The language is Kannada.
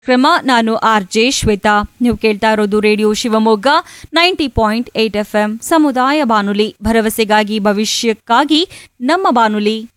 ಕ್ರಮ ನಾನು RJ ಶ್ವೇತಾ. ನೀವು ಕೇಳ್ತಾ ಇರೋದು ರೇಡಿಯೋ ಶಿವಮೊಗ್ಗ 90.8 FM ಸಮುದಾಯ ಬಾನುಲಿ, ಭರವಸೆಗಾಗಿ ಭವಿಷ್ಯಕ್ಕಾಗಿ ನಮ್ಮ ಬಾನುಲಿ.